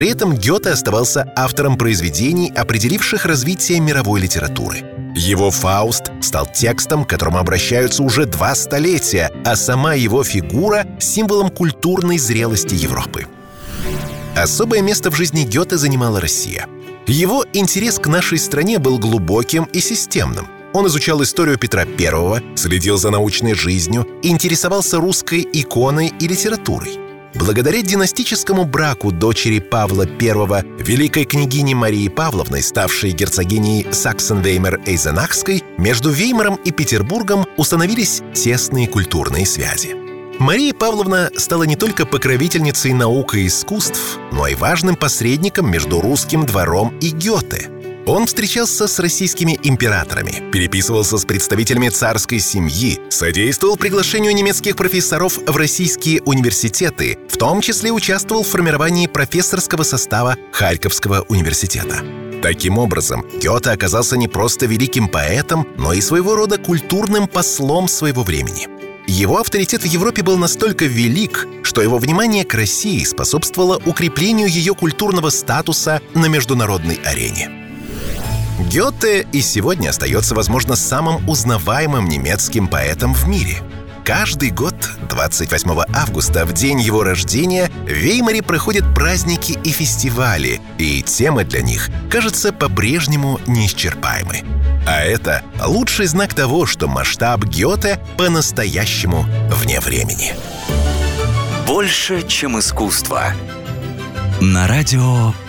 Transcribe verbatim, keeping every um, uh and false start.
При этом Гёте оставался автором произведений, определивших развитие мировой литературы. Его «Фауст» стал текстом, к которому обращаются уже два столетия, а сама его фигура — символом культурной зрелости Европы. Особое место в жизни Гёте занимала Россия. Его интерес к нашей стране был глубоким и системным. Он изучал историю Петра Первого, следил за научной жизнью, интересовался русской иконой и литературой. Благодаря династическому браку дочери Павла Первого, великой княгини Марии Павловны, ставшей герцогиней Саксен-Веймар-Эйзенахской, между Веймаром и Петербургом установились тесные культурные связи. Мария Павловна стала не только покровительницей наук и искусств, но и важным посредником между русским двором и Гёте. Он встречался с российскими императорами, переписывался с представителями царской семьи, содействовал приглашению немецких профессоров в российские университеты, в том числе участвовал в формировании профессорского состава Харьковского университета. Таким образом, Гёте оказался не просто великим поэтом, но и своего рода культурным послом своего времени. Его авторитет в Европе был настолько велик, что его внимание к России способствовало укреплению ее культурного статуса на международной арене. Гёте и сегодня остается, возможно, самым узнаваемым немецким поэтом в мире. Каждый год, двадцать восьмого августа, в день его рождения, в Веймаре проходят праздники и фестивали, и темы для них, кажется, по-прежнему неисчерпаемы. А это лучший знак того, что масштаб Гёте по-настоящему вне времени. Больше, чем искусство. На радио